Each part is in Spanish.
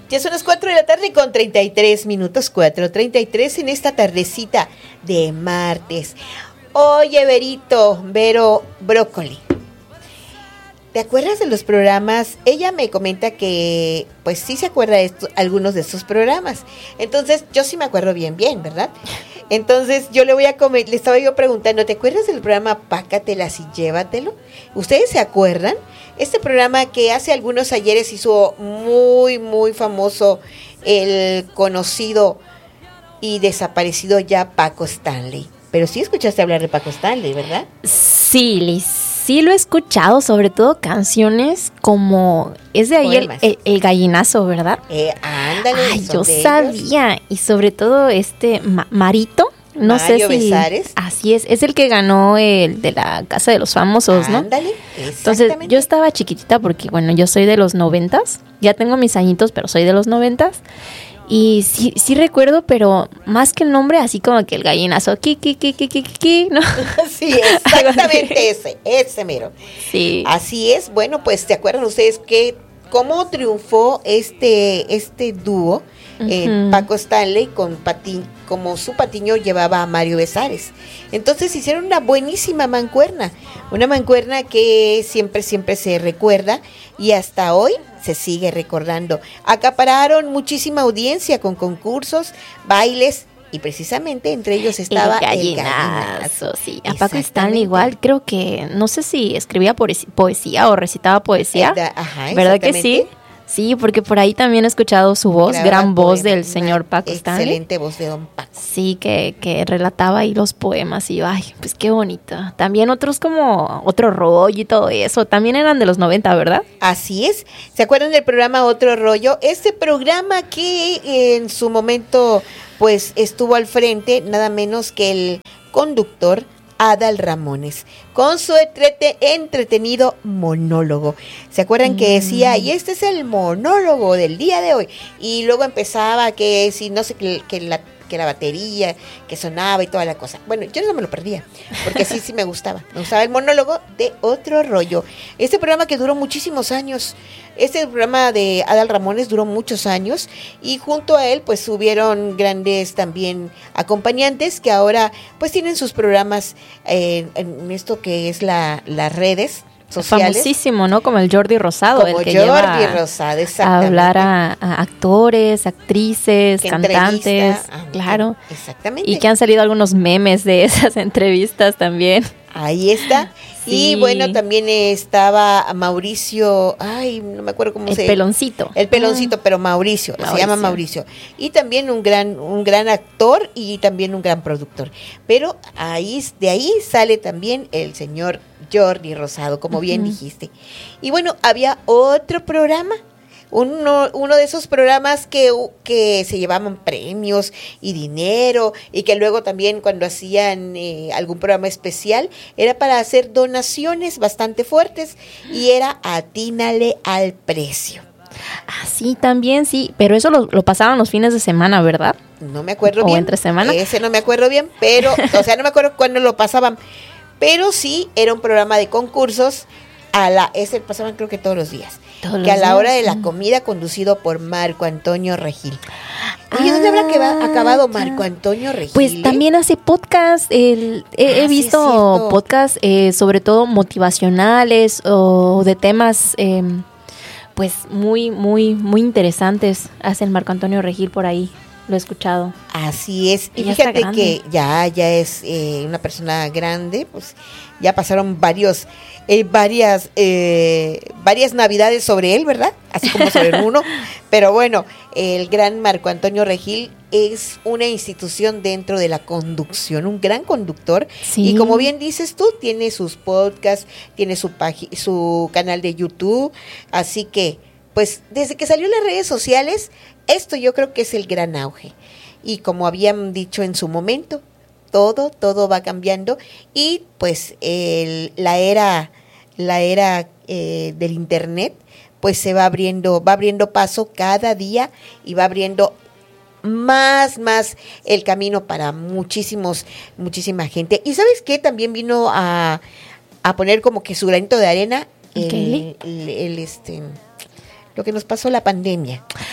Ya son las 4 de la tarde con 33 minutos, 4:33 en esta tardecita de martes. Oye, Vero Brócoli, ¿te acuerdas de los programas? Ella me comenta que, pues sí se acuerda de algunos de estos programas. Entonces, yo sí me acuerdo bien, ¿verdad? Entonces, yo le estaba yo preguntando, ¿te acuerdas del programa Pácatelas y Llévatelo? ¿Ustedes se acuerdan? Este programa que hace algunos ayeres hizo muy, muy famoso el conocido y desaparecido ya Paco Stanley. Pero sí escuchaste hablar de Paco Stanley, ¿verdad? Sí, Liz, sí lo he escuchado, sobre todo canciones como, es de ahí el gallinazo, ¿verdad? Ándale. Ay, yo sabía, y sobre todo Marito. No Mario sé si Besares. Así es el que ganó el de la Casa de los Famosos, ¿no? Ándale, entonces yo estaba chiquitita porque, bueno, yo soy de los 90s, ya tengo mis añitos, pero soy de los 90s, y sí recuerdo, pero más que el nombre, así como que el gallinazo, ¿no? Sí, exactamente ese mero. Sí. Así es, bueno, pues ¿se acuerdan ustedes que cómo triunfó este dúo? Paco Stanley como su patiño llevaba a Mario Besares. Entonces hicieron una buenísima mancuerna, una mancuerna que siempre se recuerda y hasta hoy se sigue recordando. Acapararon muchísima audiencia con concursos, bailes y precisamente entre ellos estaba el gallinazo. Sí. A Paco Stanley igual, creo que, no sé si escribía poesía o recitaba poesía, ¿verdad que sí? Sí, porque por ahí también he escuchado su voz, gran voz del señor Paco Stanley. Excelente voz de don Paco. Sí, que relataba ahí los poemas y yo, ay, pues qué bonito. También otros como Otro Rollo y todo eso, también eran de los 90, ¿verdad? Así es. ¿Se acuerdan del programa Otro Rollo? Este programa que en su momento pues estuvo al frente nada menos que el conductor Adal Ramones, con su entretenido monólogo. ¿Se acuerdan que decía, y este es el monólogo del día de hoy? Y luego empezaba que si no sé, que la batería, que sonaba y toda la cosa. Bueno, yo no me lo perdía, porque sí me gustaba. Me gustaba el monólogo de Otro Rollo. Este programa que duró muchísimos años. Este programa de Adal Ramones duró muchos años y junto a él pues hubieron grandes también acompañantes que ahora pues tienen sus programas en esto que es las redes sociales. Famosísimo, ¿no? Como el Jordi Rosado, como el que Jordi Rosado, a hablar a actores, actrices, cantantes, claro. Exactamente. Y que han salido algunos memes de esas entrevistas también. Ahí está. Sí. Y bueno, también estaba Mauricio, ay, no me acuerdo cómo se llama. El peloncito, pero Mauricio, se llama Mauricio. Y también un gran actor y también un gran productor. Pero de ahí sale también el señor Jordi Rosado, como bien dijiste. Y bueno, había otro programa. Uno de esos programas que se llevaban premios y dinero y que luego también cuando hacían algún programa especial era para hacer donaciones bastante fuertes y era Atínale al Precio. Ah, sí, también sí, pero eso lo pasaban los fines de semana, ¿verdad? No me acuerdo bien. O entre semana. Ese no me acuerdo bien, pero, o sea, no me acuerdo cuándo lo pasaban, pero sí era un programa de concursos. Ese pasaban creo que todos los días. A la hora de la comida, conducido por Marco Antonio Regil. Oye, ¿dónde habrá acabado Marco Antonio Regil? Pues también hace podcast. He visto podcast sobre todo motivacionales o de temas pues muy, muy, muy interesantes. Hace el Marco Antonio Regil por ahí. Lo he escuchado. Así es. Y fíjate que ya es una persona grande, pues ya pasaron varias navidades sobre él, ¿verdad? Así como sobre uno. Pero bueno, el gran Marco Antonio Regil es una institución dentro de la conducción, un gran conductor. Sí. Y como bien dices tú, tiene sus podcasts, tiene su canal de YouTube. Así que, pues, desde que salió en las redes sociales, esto yo creo que es el gran auge. Y como habían dicho en su momento, todo va cambiando. Y pues la era del internet, pues se va abriendo paso cada día y va abriendo más el camino para muchísima gente. Y ¿sabes qué? También vino a poner como que su granito de arena lo que nos pasó la pandemia.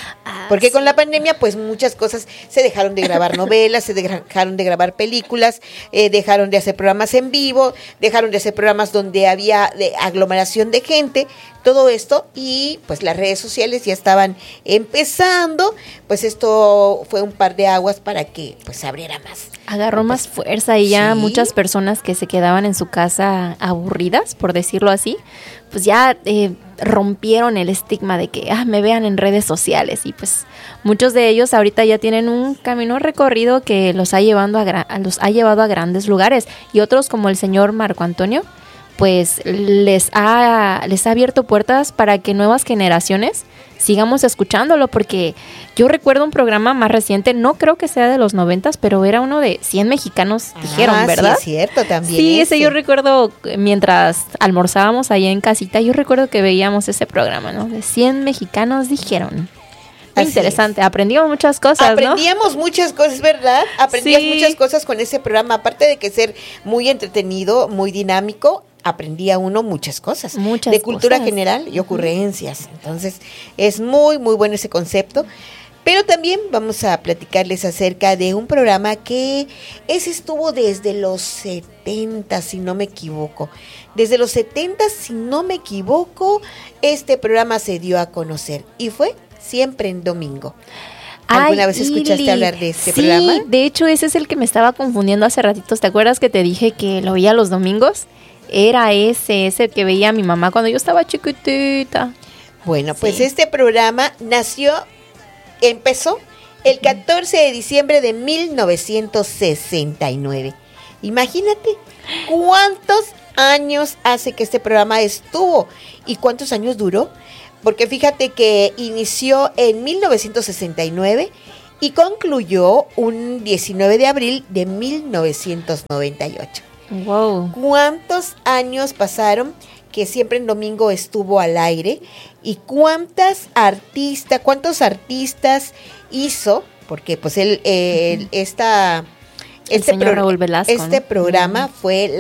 Porque con la pandemia, pues muchas cosas se dejaron de grabar novelas, se dejaron de grabar películas, dejaron de hacer programas en vivo, dejaron de hacer programas donde había aglomeración de gente, todo esto, y pues las redes sociales ya estaban empezando, pues esto fue un par de aguas para que pues se abriera más. Agarró más fuerza y ya muchas personas que se quedaban en su casa aburridas, por decirlo así, pues ya rompieron el estigma de que me vean en redes sociales, y pues muchos de ellos ahorita ya tienen un camino recorrido que los ha llevado a grandes lugares, y otros como el señor Marco Antonio pues les ha abierto puertas para que nuevas generaciones sigamos escuchándolo, porque yo recuerdo un programa más reciente, no creo que sea de los 90s, pero era uno de 100 mexicanos, dijeron, ¿verdad? Sí, es cierto, también. Sí, ese yo recuerdo, mientras almorzábamos allá en casita, yo recuerdo que veíamos ese programa, ¿no? De 100 mexicanos dijeron. Muy interesante, aprendimos muchas cosas, Aprendíamos muchas cosas, ¿verdad? Aprendías muchas cosas con ese programa, aparte de que ser muy entretenido, muy dinámico, aprendía uno muchas cosas de cultura general y ocurrencias. Entonces, es muy, muy bueno ese concepto. Pero también vamos a platicarles acerca de un programa que ese estuvo desde los 70, si no me equivoco. Desde los 70, si no me equivoco, este programa se dio a conocer y fue Siempre en Domingo. ¿Alguna vez escuchaste hablar de este programa? Sí, de hecho ese es el que me estaba confundiendo hace ratitos. ¿Te acuerdas que te dije que lo veía los domingos? Era ese que veía mi mamá cuando yo estaba chiquitita. Bueno, pues este programa empezó el 14 de diciembre de 1969. Imagínate cuántos años hace que este programa estuvo y cuántos años duró. Porque fíjate que inició en 1969 y concluyó un 19 de abril de 1998. Wow. ¿Cuántos años pasaron que Siempre en Domingo estuvo al aire? ¿Y cuántos artistas hizo? Porque pues este Raúl Velasco, programa fue